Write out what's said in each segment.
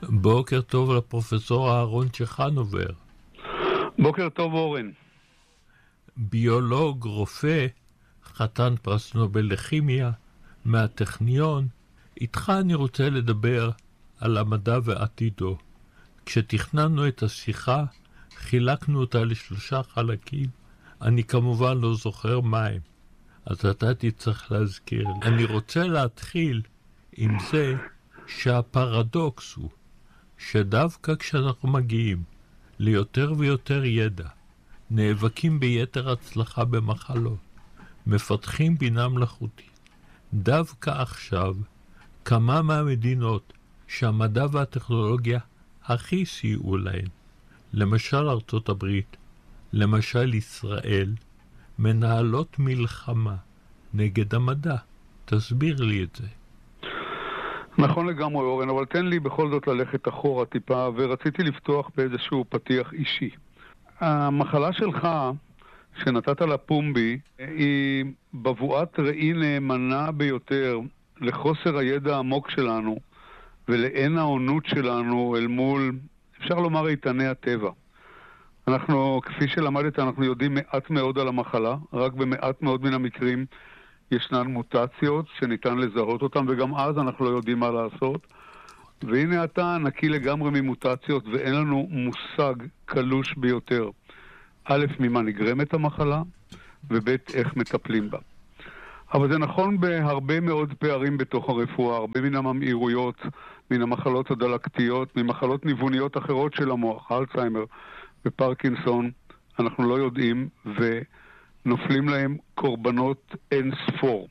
בוקר טוב לפרופסור אהרון צ'חנובר. בוקר טוב אורן. ביולוג, רופא, חתן פרס נובל לכימיה מהטכניון. איתך אני רוצה לדבר על המדע ועתידו. כשתכננו את השיחה, חילקנו אותה ל3 חלקים. אני כמובן לא זוכר מהם, אז אתה תצטרך להזכיר. אני רוצה להתחיל עם זה שהפרדוקס הוא שדווקא כשאנחנו מגיעים ליותר ויותר ידע, נאבקים ביתר הצלחה במחלות, מפתחים בינה מלאכותית. דווקא עכשיו, כמה מהמדינות שהמדע והטכנולוגיה הכי סייעו להן, למשל ארצות הברית, למשל ישראל, מנהלות מלחמה נגד המדע. תסביר לי את זה. נכון לגמרי אורן, אבל תן לי בכל זאת ללכת אחורה טיפה, ורציתי לפתוח באיזשהו פתיח אישי. המחלה שלך שנתת לה פומבי היא בבואת ראי נאמנה ביותר לחוסר הידע העמוק שלנו ולאין העונות שלנו אל מול, אפשר לומר, איתני הטבע. אנחנו, כפי שלמדת, אנחנו יודעים מעט מאוד על המחלה, רק במעט מאוד מן המקרים ישנן מוטציות שניתן לזהות אותן, וגם אז אנחנו לא יודעים מה לעשות. והנה אתה נקי לגמרי ממוטציות, ואין לנו מושג קלוש ביותר. א', ממה נגרמת המחלה, וב', איך מטפלים בה. אבל זה נכון בהרבה מאוד פערים בתוך הרפואה, הרבה מן הממאירויות, מן המחלות הדלקתיות, ממחלות ניווניות אחרות של המוח, אלצהיימר ופרקינסון, אנחנו לא יודעים, ונופלים להם קורבנות אין ספור.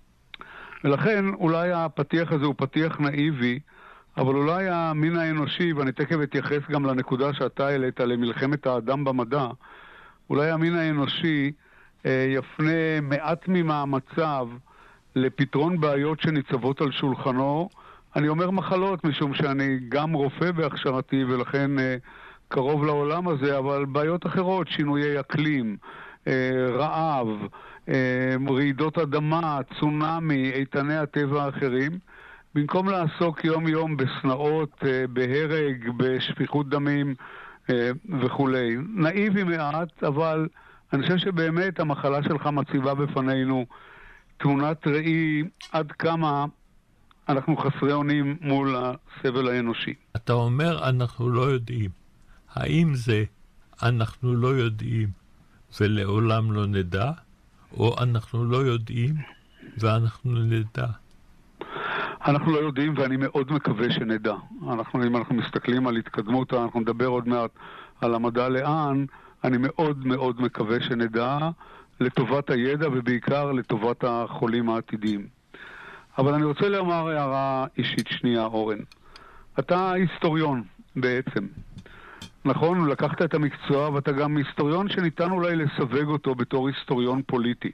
ולכן אולי הפתיח הזה הוא פתיח נאיבי, אבל אולי המין האנושי, ואני תכף אתייחס גם לנקודה שאתה העלית למלחמת האדם במדע, אולי המין האנושי יפנה מעט ממאמציו לפתרון בעיות שניצבות על שולחנו. אני אומר מחלות, משום שאני גם רופא בהכשרתי ולכן קרוב לעולם הזה, אבל בעיות אחרות, שינויי אקלים, רעב, רעידות אדמה, צונאמי, איתני הטבע האחרים, במקום לעסוק יום יום בסנאות, בהרג, בשפיכות דמים וכו'. נאיבי מעט, אבל אני חושב שבאמת המחלה שלך מציבה בפנינו תמונת ראי עד כמה אנחנו חסרי אונים מול הסבל האנושי. אתה אומר אנחנו לא יודעים. האם זה אנחנו לא יודעים ולעולם לא נדע, או אנחנו לא יודעים ואנחנו נדע? אנחנו לא יודעים, ואני מאוד מקווה שנדע. אם אנחנו מסתכלים על התקדמות, אנחנו נדבר עוד מעט על המדע לאן, אני מאוד מאוד מקווה שנדע לטובת הידע ובעיקר לטובת החולים העתידיים. אבל אני רוצה לומר הערה אישית שנייה, אורן. אתה היסטוריון בעצם. נכון, לקחת את המקצוע, ואתה גם היסטוריון שניתן אולי לסווג אותו בתור היסטוריון פוליטי.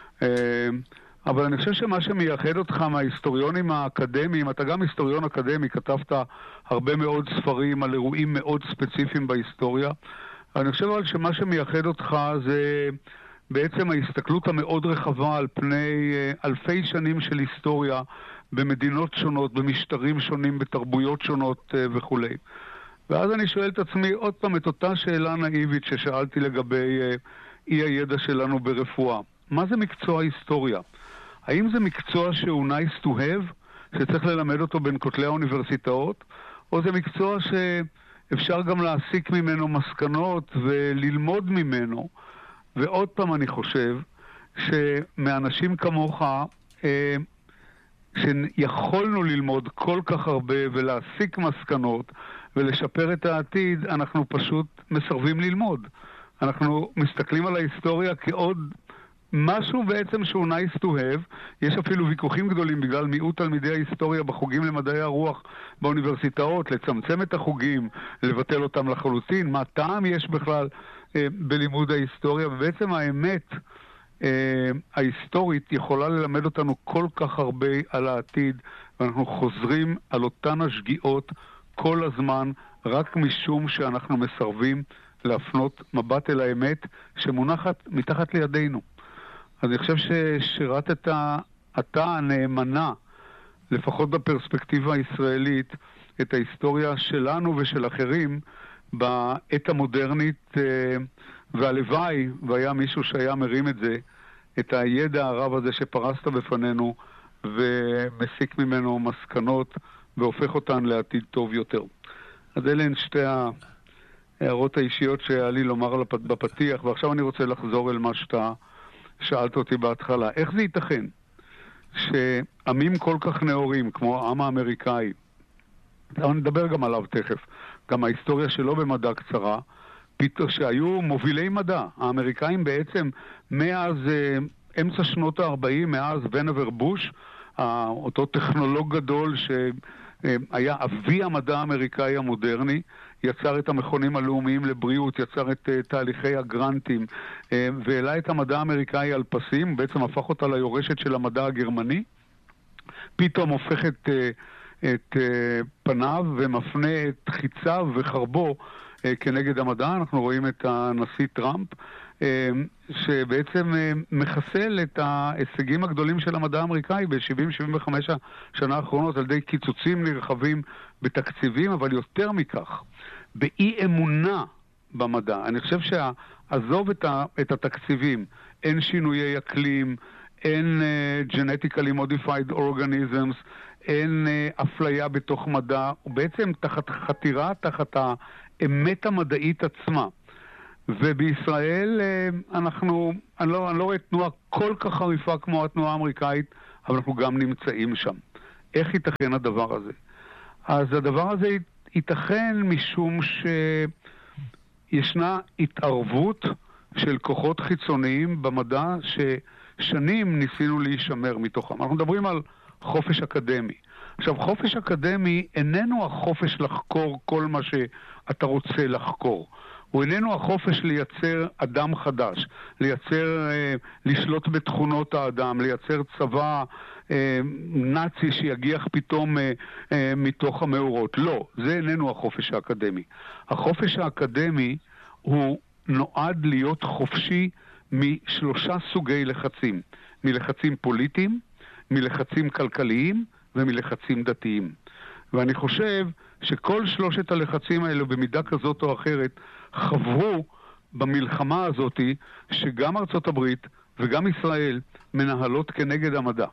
אבל אני חושב שמה שמייחד אותך מההיסטוריונים האקדמיים, אתה גם היסטוריון אקדמי, כתבת הרבה מאוד ספרים על אירועים מאוד ספציפיים בהיסטוריה. אני חושב אבל שמה שמייחד אותך זה בעצם ההסתכלות המאוד רחבה על פני אלפי שנים של היסטוריה במדינות שונות, במשטרים שונים, בתרבויות שונות וכו'. ואז אני שואל את עצמי עוד פעם את אותה שאלה נאיבית ששאלתי לגבי אי הידע שלנו ברפואה. מה זה מקצוע היסטוריה? האם זה מקצוע שהוא nice to have, שצריך ללמד אותו בין כותלי האוניברסיטאות, או זה מקצוע שאפשר גם להסיק ממנו מסקנות וללמוד ממנו? ועוד פעם אני חושב שמאנשים כמוך, שיכולנו ללמוד כל כך הרבה ולהסיק מסקנות ולשפר את העתיד, אנחנו פשוט מסרבים ללמוד. אנחנו מסתכלים על ההיסטוריה כעוד משהו בעצם שהוא nice to have. יש אפילו ויכוחים גדולים בגלל מיעוט תלמידי ההיסטוריה בחוגים למדעי הרוח באוניברסיטאות, לצמצם את החוגים, לבטל אותם לחלוטין. מה טעם יש בכלל בלימוד ההיסטוריה? ובעצם האמת ההיסטורית יכולה ללמד אותנו כל כך הרבה על העתיד, ואנחנו חוזרים על אותן השגיאות כל הזמן, רק משום שאנחנו מסרבים להפנות מבט אל האמת שמונחת מתחת לידינו. אז אני חושב ששירתת אתה הנאמנה, לפחות בפרספקטיבה הישראלית, את ההיסטוריה שלנו ושל אחרים בעת המודרנית, והלוואי, והיה מישהו שהיה מרים את זה, את הידע הרב הזה שפרסת בפנינו, ומסיק ממנו מסקנות, והופך אותן לעתיד טוב יותר. אז אלה הן שתי ההערות האישיות שהיה לי לומר בפתיח, ועכשיו אני רוצה לחזור אל מה שאתה שאלת אותי בהתחלה. איך זה ייתכן שעמים כל כך נאורים, כמו העם האמריקאי, אני נדבר גם עליו תכף, גם ההיסטוריה שלו במדע קצרה, פתאום שהיו מובילי מדע. האמריקאים בעצם מאז אמצע שנות ה-40, מאז ונובר בוש, אותו טכנולוג גדול שהיה אבי המדע האמריקאי המודרני, יצר את המכונים הלאומיים לבריאות, יצר את תהליכי הגרנטים, והעלה את המדע האמריקאי על פסים, בעצם הפך אותה ליורשת של המדע הגרמני, פתאום הופך את פניו ומפנה את חיציו וחרבו כנגד המדע. אנחנו רואים את הנשיא טראמפ, שבעצם מחסל את ההישגים הגדולים של המדע האמריקאי ב-70-75 השנה האחרונות על ידי קיצוצים נרחבים בתקציבים, אבל יותר מכך, באי אמונה במדע. אני חושב שעזוב את התקציבים, אין שינויי אקלים, אין genetically modified organisms, אין אפליה בתוך מדע, ובעצם תחת חתירה, תחת האמת המדעית עצמה. ובישראל אני לא רואה תנועה כל כך חריפה כמו התנועה האמריקאית, אבל אנחנו גם נמצאים שם. איך ייתכן הדבר הזה? אז הדבר הזה ייתכן משום שישנה התערבות של כוחות חיצוניים במדע ששנים ניסינו להישמר מתוכם. אנחנו מדברים על חופש אקדמי. עכשיו, חופש אקדמי איננו החופש לחקור כל מה שאתה רוצה לחקור. הוא איננו החופש לייצר אדם חדש, לשלוט בתכונות האדם, לייצר צבא נאצי שיגיח פתאום מתוך המאורות. לא, זה איננו החופש האקדמי. החופש האקדמי הוא נועד להיות חופשי משלושה סוגי לחצים. מלחצים פוליטיים, מלחצים כלכליים ומלחצים דתיים. ואני חושב שכל שלושת הלחצים האלו במידה כזאת או אחרת חברו במלחמה הזאת שגם ארצות הברית וגם ישראל מנהלות כנגד המדע.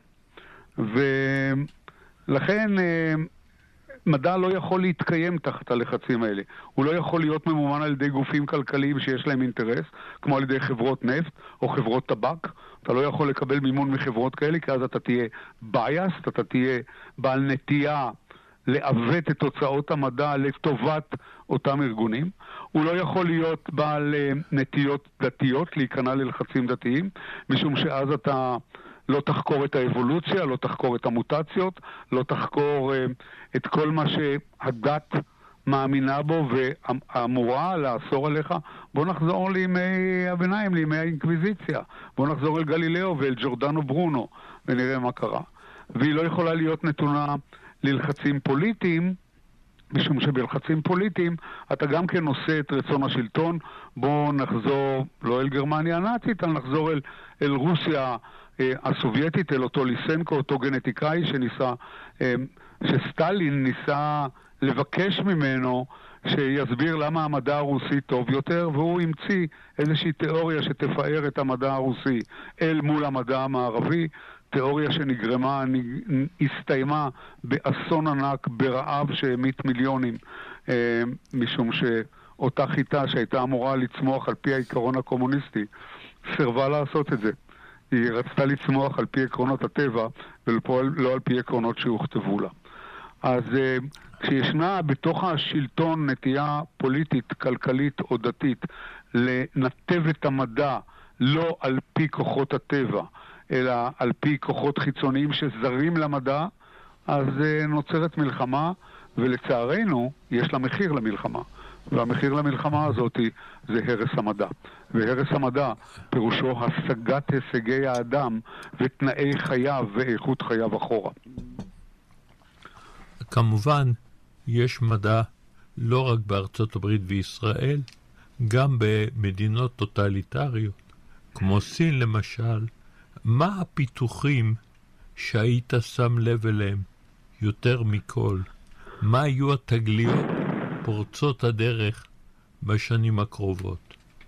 ולכן מדע לא יכול להתקיים תחת הלחצים האלה. הוא לא יכול להיות ממומן על ידי גופים כלכליים שיש להם אינטרס, כמו על ידי חברות נפט או חברות טבק. אתה לא יכול לקבל מימון מחברות כאלה, כי אז אתה תהיה biased, אתה תהיה בעל נטייה לעוות את תוצאות המדע לטובת אותם ארגונים. הוא לא יכול להיות בעל נטיות דתיות, להיכנע ללחצים דתיים, משום שאז אתה לא תחקור את האבולוציה, לא תחקור את המוטציות, לא תחקור את כל מה שהדת מאמינה בו ואמורה לאסור עליך. בוא נחזור לימי הביניים, לימי האינקוויזיציה. בוא נחזור אל גלילאו ואל ג'ורדנו ברונו ונראה מה קרה. והיא לא יכולה להיות נתונה ללחצים פוליטיים, משום שבלחצים פוליטיים אתה גם כן נושא את רצון השלטון. בוא נחזור לא אל גרמניה הנאצית, אלא נחזור אל רוסיה הסובייטית, אל אותו ליסנקו, אותו גנטיקאי שסטלין ניסה לבקש ממנו שיסביר למה המדע הרוסי טוב יותר, והוא המציא איזושהי תיאוריה שתפאר את המדע הרוסי אל מול המדע המערבי, תיאוריה שנגרמה, הסתיימה באסון ענק, ברעב שהמית מיליונים, משום שאותה חיטה שהייתה אמורה לצמוח על פי העיקרון הקומוניסטי, סירבה לעשות את זה. היא רצתה לצמוח על פי עקרונות הטבע, ולא על פי עקרונות שהוכתבו לה. אז כשישנה בתוך השלטון נטייה פוליטית, כלכלית או דתית, לנתב את המדע לא על פי כוחות הטבע, אלא על פי כוחות חיצוניים שזרים למדע, אז נוצרת מלחמה, ולצערנו יש לה מחיר למלחמה. והמחיר למלחמה הזאת זה הרס המדע. והרס המדע פירושו השגת הישגי האדם ותנאי חייו ואיכות חייו אחורה. כמובן, יש מדע לא רק בארצות הברית וישראל, גם במדינות טוטליטריות, כמו סין למשל. מה הפיתוחים שהיית שם לב אליהם יותר מכל? מה היו התגליות פורצות הדרך בשנים הקרובות?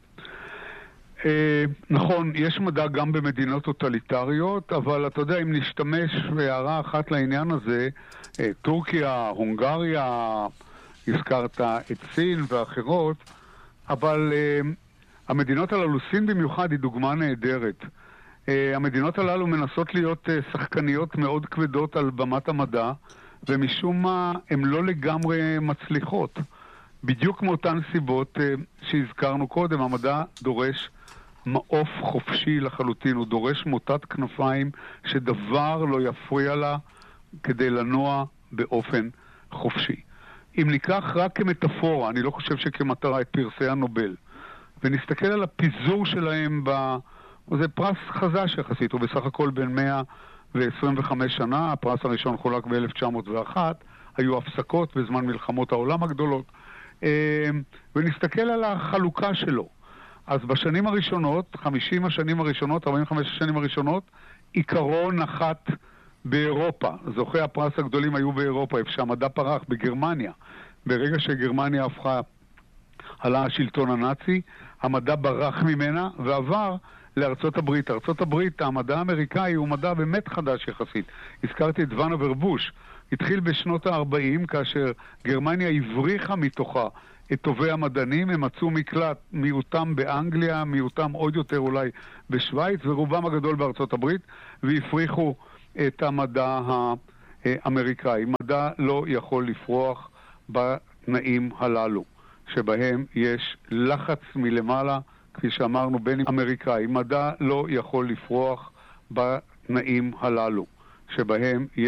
נכון, יש מדע גם במדינות טוטליטריות, אבל אתה יודע, אם נשתמש בהערה אחת לעניין הזה, טורקיה, הונגריה, הזכרת את סין ואחרות, אבל המדינות הללו, סין במיוחד, היא דוגמה נהדרת. המדינות הללו מנסות להיות שחקניות מאוד כבדות על במת המדע, ומשום מה הן לא לגמרי מצליחות. בדיוק מאותן סיבות שהזכרנו קודם, המדע דורש מעוף חופשי לחלוטין, הוא דורש מוטת כנפיים שדבר לא יפריע לה כדי לנוע באופן חופשי. אם ניקח רק כמטאפורה, אני לא חושב שכמטרה, את פרסי הנובל, ונסתכל על הפיזור שלהם, זה פרס חזש יחסית, הוא בסך הכל בין 125 שנה, הפרס הראשון חולק ב-1901, היו הפסקות בזמן מלחמות העולם הגדולות, ונסתכל על החלוקה שלו. אז בשנים הראשונות, 50 השנים הראשונות, 45 השנים הראשונות, עיקרו נחת באירופה. זוכי הפרס הגדולים היו באירופה, איפה שהמדע פרח, בגרמניה. ברגע שגרמניה הפכה, עלה השלטון הנאצי, המדע ברח ממנה ועבר לארצות הברית. ארצות הברית, המדע האמריקאי הוא מדע באמת חדש יחסית. הזכרתי את ואנה ורבוש. התחיל בשנות ה-40, כאשר גרמניה הבריחה מתוכה את טובי המדענים, הם מצאו מקלט, מיעוטם באנגליה, מיעוטם עוד יותר אולי בשוויץ, ורובם הגדול בארצות הברית, והפריחו את המדע האמריקאי. מדע לא יכול לפרוח בתנאים הללו, שבהם יש לחץ מלמעלה, כפי שאמרנו, בין אמריקאי. מדע לא יכול לפרוח בתנאים הללו, שבהם